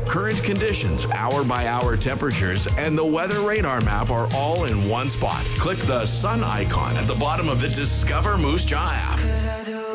Current conditions, hour-by-hour temperatures, and the weather radar map are all in one spot. Click the sun icon at the bottom of the Discover Moose Jaw app.